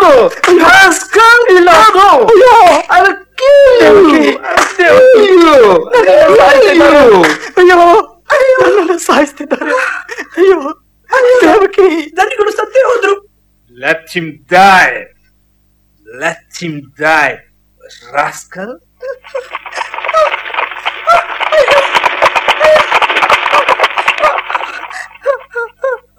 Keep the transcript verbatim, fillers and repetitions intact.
ಸಾಯಿಸ್ತಿದ್ದಾರೆ. ಅಯ್ಯೋ ದೇವಕಿ, ದನಿಗಳು ಸತ್ತೇ ಹೋದ್ರು. Let him die. Let him die, rascal.